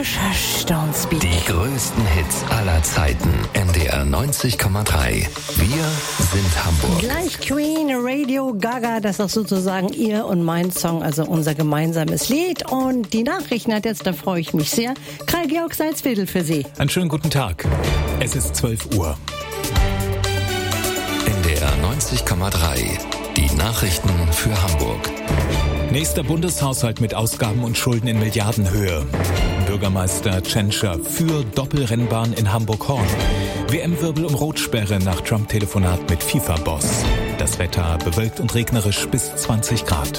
Hush, hush, don't speak. Die größten Hits aller Zeiten. NDR 90,3. Wir sind Hamburg. Gleich Queen, Radio Gaga, das ist auch sozusagen ihr und mein Song, also unser gemeinsames Lied. Und die Nachrichten hat jetzt, da freue ich mich sehr, Karl-Georg Salzwedel für Sie. Einen schönen guten Tag. Es ist 12 Uhr. NDR 90,3. Die Nachrichten für Hamburg. Nächster Bundeshaushalt mit Ausgaben und Schulden in Milliardenhöhe. Bürgermeister Tschentscher für Doppelrennbahn in Hamburg-Horn. WM-Wirbel um Rotsperre nach Trump-Telefonat mit FIFA-Boss. Das Wetter bewölkt und regnerisch bis 20 Grad.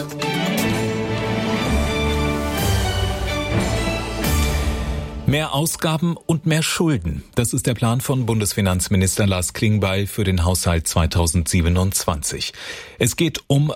Mehr Ausgaben und mehr Schulden. Das ist der Plan von Bundesfinanzminister Lars Klingbeil für den Haushalt 2027. Es geht um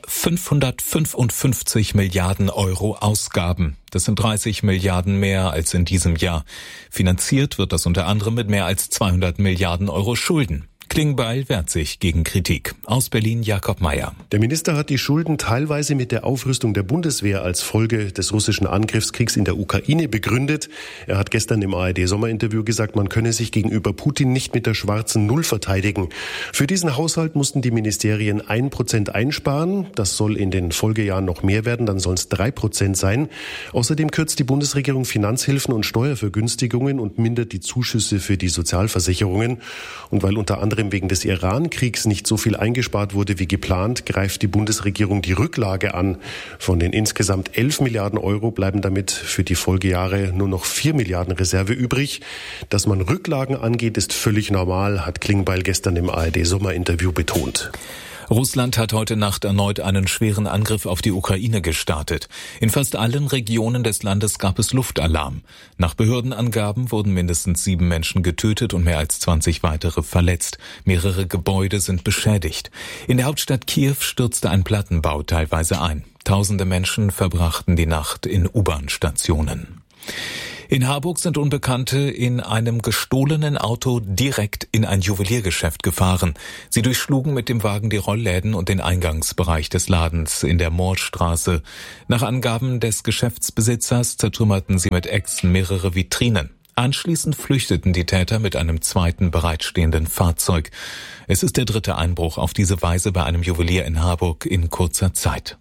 555 Milliarden Euro Ausgaben. Das sind 30 Milliarden mehr als in diesem Jahr. Finanziert wird das unter anderem mit mehr als 200 Milliarden Euro Schulden. Klingbeil wehrt sich gegen Kritik. Aus Berlin Jakob Mayer. Der Minister hat die Schulden teilweise mit der Aufrüstung der Bundeswehr als Folge des russischen Angriffskriegs in der Ukraine begründet. Er hat gestern im ARD-Sommerinterview gesagt, man könne sich gegenüber Putin nicht mit der schwarzen Null verteidigen. Für diesen Haushalt mussten die Ministerien 1% einsparen. Das soll in den Folgejahren noch mehr werden, dann sollen es 3% sein. Außerdem kürzt die Bundesregierung Finanzhilfen und Steuervergünstigungen und mindert die Zuschüsse für die Sozialversicherungen. Und weil unter anderem wegen des Iran-Kriegs nicht so viel eingespart wurde wie geplant, greift die Bundesregierung die Rücklage an. Von den insgesamt 11 Milliarden Euro bleiben damit für die Folgejahre nur noch 4 Milliarden Reserve übrig. Dass man Rücklagen angeht, ist völlig normal, hat Klingbeil gestern im ARD-Sommerinterview betont. Russland hat heute Nacht erneut einen schweren Angriff auf die Ukraine gestartet. In fast allen Regionen des Landes gab es Luftalarm. Nach Behördenangaben wurden mindestens 7 Menschen getötet und mehr als 20 weitere verletzt. Mehrere Gebäude sind beschädigt. In der Hauptstadt Kiew stürzte ein Plattenbau teilweise ein. Tausende Menschen verbrachten die Nacht in U-Bahn-Stationen. In Harburg sind Unbekannte in einem gestohlenen Auto direkt in ein Juweliergeschäft gefahren. Sie durchschlugen mit dem Wagen die Rollläden und den Eingangsbereich des Ladens in der Moorstraße. Nach Angaben des Geschäftsbesitzers zertrümmerten sie mit Äxten mehrere Vitrinen. Anschließend flüchteten die Täter mit einem zweiten bereitstehenden Fahrzeug. Es ist der 3. Einbruch auf diese Weise bei einem Juwelier in Harburg in kurzer Zeit.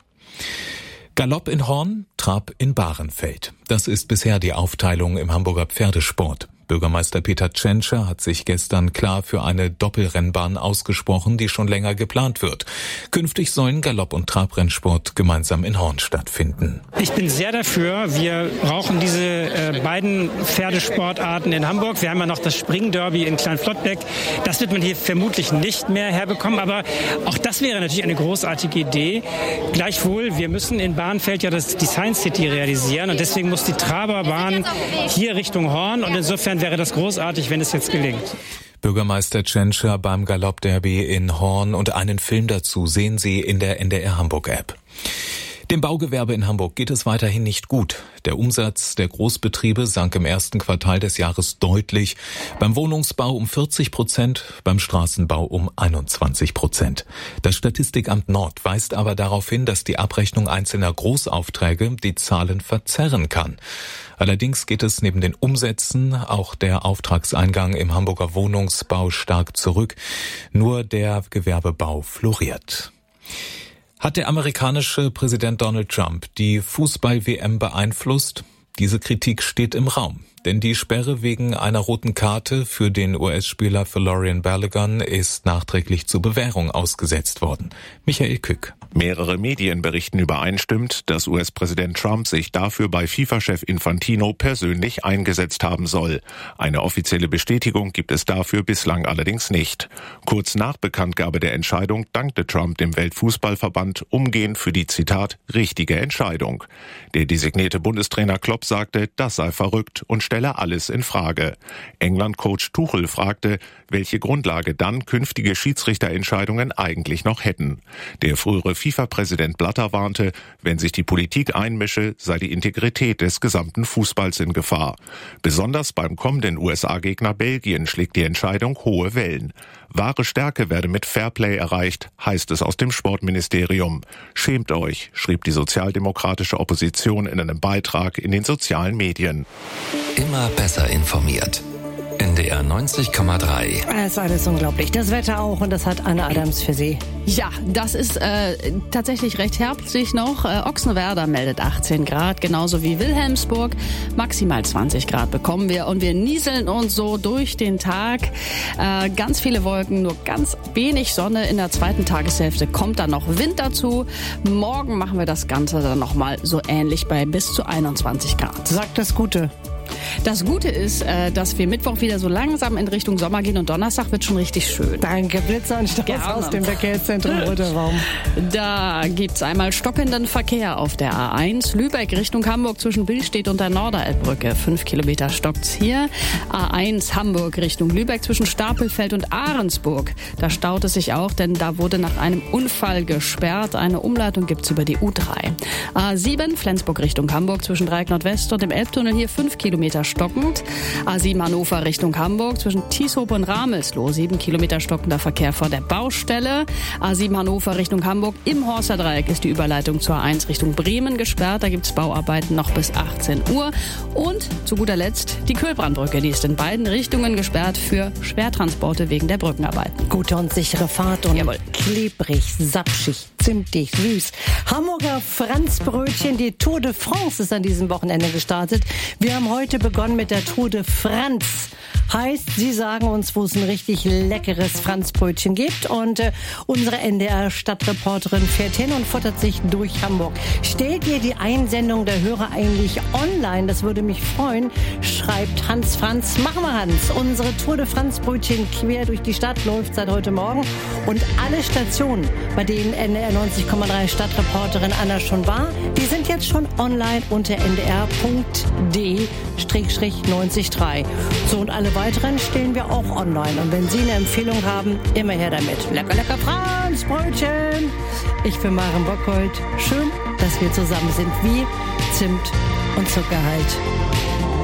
Galopp in Horn, Trab in Bahrenfeld. Das ist bisher die Aufteilung im Hamburger Pferdesport. Bürgermeister Peter Tschentscher hat sich gestern klar für eine Doppelrennbahn ausgesprochen, die schon länger geplant wird. Künftig sollen Galopp- und Trabrennsport gemeinsam in Horn stattfinden. Ich bin sehr dafür. Wir brauchen diese beiden Pferdesportarten in Hamburg. Wir haben ja noch das Springderby in Kleinflottbeck. Das wird man hier vermutlich nicht mehr herbekommen. Aber auch das wäre natürlich eine großartige Idee. Gleichwohl, wir müssen in Bahrenfeld ja die Science City realisieren. Und deswegen muss die Traberbahn hier Richtung Horn. Und insofern wäre das großartig, wenn es jetzt gelingt. Bürgermeister Tschentscher beim Galoppderby in Horn und einen Film dazu sehen Sie in der NDR Hamburg App. Dem Baugewerbe in Hamburg geht es weiterhin nicht gut. Der Umsatz der Großbetriebe sank im ersten Quartal des Jahres deutlich. Beim Wohnungsbau um 40%, beim Straßenbau um 21%. Das Statistikamt Nord weist aber darauf hin, dass die Abrechnung einzelner Großaufträge die Zahlen verzerren kann. Allerdings geht es neben den Umsätzen auch der Auftragseingang im Hamburger Wohnungsbau stark zurück. Nur der Gewerbebau floriert. Hat der amerikanische Präsident Donald Trump die Fußball-WM beeinflusst? Diese Kritik steht im Raum. Denn die Sperre wegen einer roten Karte für den US-Spieler Folarin Balogun ist nachträglich zur Bewährung ausgesetzt worden. Michael Kück. Mehrere Medien berichten übereinstimmend, dass US-Präsident Trump sich dafür bei FIFA-Chef Infantino persönlich eingesetzt haben soll. Eine offizielle Bestätigung gibt es dafür bislang allerdings nicht. Kurz nach Bekanntgabe der Entscheidung dankte Trump dem Weltfußballverband umgehend für die, Zitat, richtige Entscheidung. Der designierte Bundestrainer Klopp sagte, das sei verrückt und stelle alles in Frage. England-Coach Tuchel fragte, welche Grundlage dann künftige Schiedsrichterentscheidungen eigentlich noch hätten. Der frühere FIFA-Präsident Blatter warnte, wenn sich die Politik einmische, sei die Integrität des gesamten Fußballs in Gefahr. Besonders beim kommenden USA-Gegner Belgien schlägt die Entscheidung hohe Wellen. Wahre Stärke werde mit Fairplay erreicht, heißt es aus dem Sportministerium. Schämt euch, schrieb die sozialdemokratische Opposition in einem Beitrag in den sozialen Medien. immer besser informiert. NDR 90,3. Das ist alles unglaublich. Das Wetter auch, und das hat Anne Adams für Sie. Ja, das ist tatsächlich recht herbstlich noch. Ochsenwerder meldet 18 Grad, genauso wie Wilhelmsburg. Maximal 20 Grad bekommen wir, und wir nieseln uns so durch den Tag. Ganz viele Wolken, nur ganz wenig Sonne. In der zweiten Tageshälfte kommt dann noch Wind dazu. Morgen machen wir das Ganze dann nochmal so ähnlich bei bis zu 21 Grad. Sagt das Gute. Das Gute ist, dass wir Mittwoch wieder so langsam in Richtung Sommer gehen, und Donnerstag wird schon richtig schön. Danke, Blitzanstoß aus dem Verkehrszentrum Roter Raum. Da gibt's einmal stockenden Verkehr auf der A1 Lübeck Richtung Hamburg zwischen Billstedt und der Norderelbbrücke. 5 Kilometer stockt's hier. A1 Hamburg Richtung Lübeck zwischen Stapelfeld und Ahrensburg. Da staut es sich auch, denn da wurde nach einem Unfall gesperrt. Eine Umleitung gibt's über die U3. A7 Flensburg Richtung Hamburg zwischen Dreieck Nordwest und dem Elbtunnel hier 5 Kilometer stockend. A7 Hannover Richtung Hamburg zwischen Tieshope und Ramelsloh 7 Kilometer stockender Verkehr vor der Baustelle. A7 Hannover Richtung Hamburg im Horster Dreieck ist die Überleitung zur A1 Richtung Bremen gesperrt. Da gibt's Bauarbeiten noch bis 18 Uhr. Und zu guter Letzt die Köhlbrandbrücke. Die ist in beiden Richtungen gesperrt für Schwertransporte wegen der Brückenarbeiten. Gute und sichere Fahrt und klebrig, sapschig, zimtig, süß. Hamburger Franzbrötchen, die Tour de France ist an diesem Wochenende gestartet. Wir haben heute begonnen mit der Tour de France. Heißt, Sie sagen uns, wo es ein richtig leckeres Franzbrötchen gibt. Und unsere NDR-Stadtreporterin fährt hin und futtert sich durch Hamburg. Stellt ihr die Einsendung der Hörer eigentlich online? Das würde mich freuen. Schreibt Hans Franz. Machen wir, Hans. Unsere Tour de France-Brötchen quer durch die Stadt läuft seit heute Morgen. Und alle Stationen, bei denen NDR 90,3 Stadtreporterin Anna schon war, die sind jetzt schon online unter ndr.de/93. So, und alle weiteren stellen wir auch online. Und wenn Sie eine Empfehlung haben, immer her damit. Lecker, lecker Franzbrötchen. Ich bin Maren Bockhold. Schön, dass wir zusammen sind wie Zimt und Zucker halt.